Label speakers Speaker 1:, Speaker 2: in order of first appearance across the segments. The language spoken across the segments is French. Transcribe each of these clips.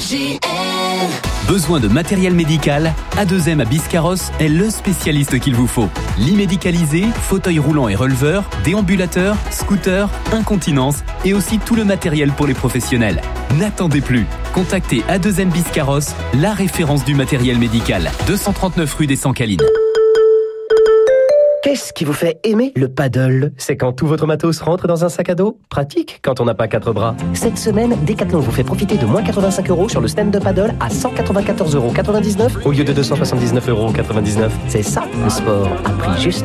Speaker 1: RJL.
Speaker 2: Besoin de matériel médical? A2M à Biscarrosse est le spécialiste qu'il vous faut. Lit médicalisé, fauteuil roulant et releveur, déambulateur, scooter, incontinence et aussi tout le matériel pour les professionnels. N'attendez plus. Contactez A2M Biscarrosse, la référence du matériel médical. 239 rue des Sancalines.
Speaker 3: Qu'est-ce qui vous fait aimer le paddle? C'est quand tout votre matos rentre dans un sac à dos? Pratique quand on n'a pas 4 bras. Cette semaine, Decathlon vous fait profiter de moins 85 € sur le stand-up paddle à 194,99 € au lieu de 279,99 €. C'est ça, le sport à prix juste.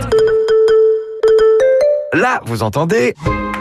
Speaker 4: Là, vous entendez?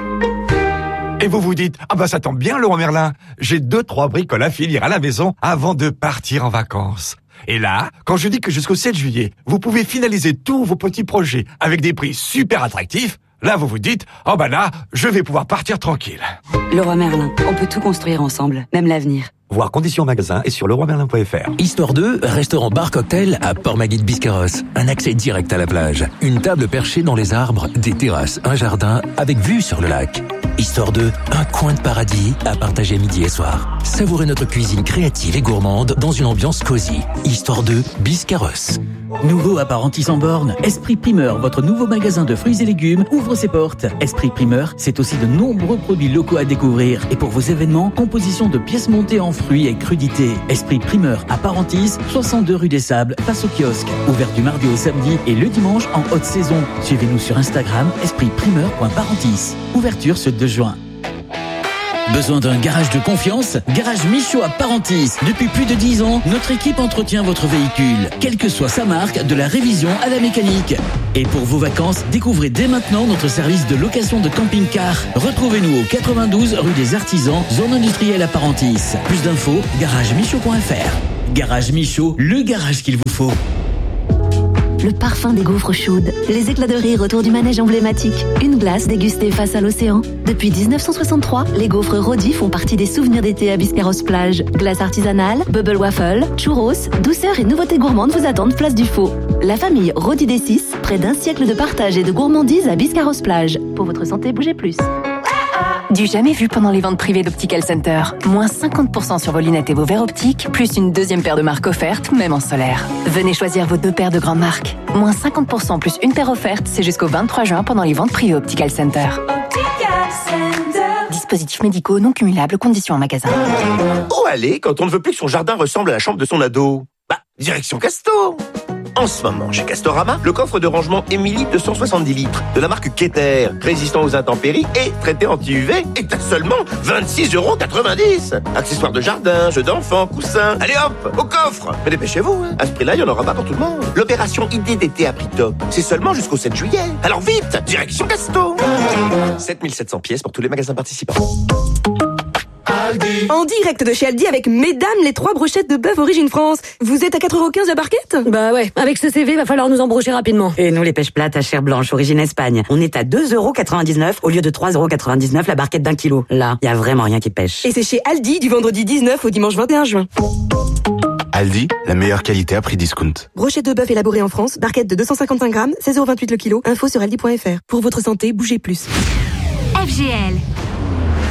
Speaker 4: Et vous vous dites, ah bah ça tombe bien, Leroy Merlin. J'ai 2-3 bricoles à finir à la maison avant de partir en vacances. Et là, quand je dis que jusqu'au 7 juillet, vous pouvez finaliser tous vos petits projets avec des prix super attractifs, là vous vous dites, oh bah là, je vais pouvoir partir tranquille.
Speaker 5: Leroy Merlin, on peut tout construire ensemble, même l'avenir.
Speaker 4: Voir conditions magasin et sur leroymerlin.fr.
Speaker 6: Histoire 2, restaurant bar cocktail à Port-Magui Biscarrosse. Un accès direct à la plage. Une table perchée dans les arbres, des terrasses, un jardin avec vue sur le lac. Histoire 2, un coin de paradis à partager midi et soir. Savourez notre cuisine créative et gourmande dans une ambiance cosy. Histoire 2, Biscarrosse.
Speaker 7: Nouveau à Parentis en borne, Esprit Primeur, votre nouveau magasin de fruits et légumes, ouvre ses portes. Esprit Primeur, c'est aussi de nombreux produits locaux à découvrir. Et pour vos événements, composition de pièces montées en fruits et crudités. Esprit Primeur à Parentis, 62 rue des Sables, face au kiosque. Ouvert du mardi au samedi et le dimanche en haute saison. Suivez-nous sur Instagram, espritprimeur.parentis. Ouverture ce 2 juin. Besoin d'un garage de confiance? Garage Michaud à Parentis. Depuis plus de 10 ans, notre équipe entretient votre véhicule, quelle que soit sa marque, de la révision à la mécanique. Et pour vos vacances, découvrez dès maintenant notre service de location de camping-car. Retrouvez-nous au 92 rue des Artisans, zone industrielle à Parentis. Plus d'infos, garagemichaud.fr. Garage Michaud, le garage qu'il vous faut.
Speaker 8: Le parfum des gaufres chaudes, les éclats de rire autour du manège emblématique, une glace dégustée face à l'océan. Depuis 1963, les gaufres Rodi font partie des souvenirs d'été à Biscarrosse plage. Glace artisanale, bubble waffle, churros, douceur et nouveautés gourmandes vous attendent place du Faux. La famille Rodi D6, près d'un siècle de partage et de gourmandise à Biscarrosse plage. Pour votre santé, bougez plus.
Speaker 9: Du jamais vu pendant les ventes privées d'Optical Center. Moins 50% sur vos lunettes et vos verres optiques, plus une deuxième paire de marques offerte, même en solaire. Venez choisir vos 2 paires de grandes marques. Moins 50% plus une paire offerte, c'est jusqu'au 23 juin pendant les ventes privées Optical Center. Optical Center. Dispositifs médicaux non cumulables, conditions en magasin.
Speaker 10: Où aller quand on ne veut plus que son jardin ressemble à la chambre de son ado? Direction Castor. En ce moment, chez Castorama, le coffre de rangement Emily de 170 litres de la marque Keter, résistant aux intempéries et traité anti-UV, est à seulement 26,90 €. Accessoires de jardin, jeux d'enfants, coussins. Allez hop, au coffre. Mais dépêchez-vous, hein. À ce prix-là, il n'y en aura pas pour tout le monde. L'opération idée d'été à prix top, c'est seulement jusqu'au 7 juillet. Alors vite, direction Castor. 7700 pièces pour tous les magasins participants.
Speaker 11: Aldi. En direct de chez Aldi avec mesdames les 3 brochettes de bœuf Origine France. Vous êtes à 4,15 € la barquette?
Speaker 12: Bah ouais, avec ce CV, va falloir nous embrocher rapidement.
Speaker 5: Et nous, les pêches plates à chair blanche, origine Espagne. On est à 2,99 € au lieu de 3,99 € la barquette d'1 kilo. Là, y a vraiment rien qui pêche.
Speaker 11: Et c'est chez Aldi du vendredi 19 au dimanche 21 juin.
Speaker 13: Aldi, la meilleure qualité à prix discount.
Speaker 11: Brochette de bœuf élaborée en France, barquette de 255 grammes, 16,28 € le kilo. Info sur aldi.fr. Pour votre santé, bougez plus.
Speaker 1: FGL.